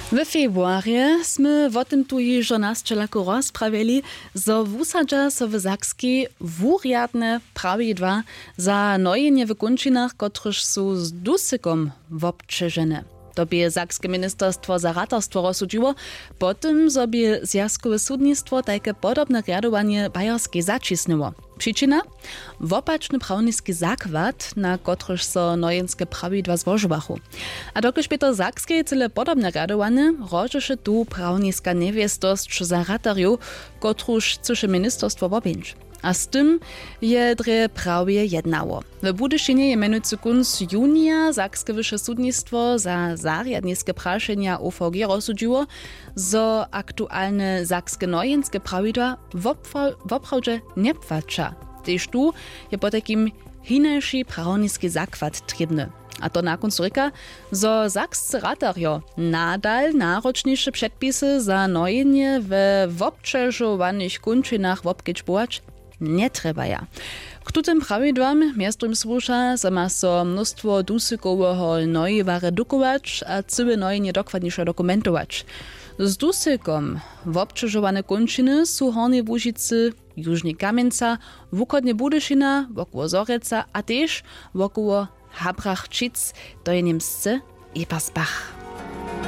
W februarje sme o tym tu hižo nasčelako rozprawili, zo wusadža so w Sakskiej wuriadne prawidła za nojenie w končinach, kotryż su z dusykom wobčežene. Tobie Sakskie ministerstwo za ratarstwo rozsudziło, potem sobie zjazkowe sudnictwo takie podobne riadowanie bajerskiej zacisnęło. Przyczyna? Wopaczny prawniski zakład, na kotryż so nojenskie prawidła złożywachu. A dokiż Peter Sakskie cyle podobne riadowanie, rożeše tu prawniska niewiestosć za ratariu, kotruż chce ministerstwo objąć. A z tym je dre prawie jednało. W Budyšinie je menujcy kunc junia Sakskie wyższe sudnictwo za zariadniskie praszenia UVG rozsudziło, zo aktualne sakskie nojenskie prawidła woprawdźe nie płacza. Tež tu je po takim hinejší prawniski zakład trybny. A to na koncu reka, zo sakscy ratarjo nadal náročnejsze předpisy za nojenie w občežovaných končinách wobkedźbować nie trebaja. K tutym prawidłam miastrum służa, że ma so mnóstwo dusykoweho nojewa redukować, a cyły nojenie dokładniejsze dokumentować. Z dusykom wobčežowane končiny su Hornie Łužicy, Južni Kamieńca, wukodnie Budyšina, wokoło Zoreca, a też wokoło Habrachčic, to je Niemsce Ebersbach.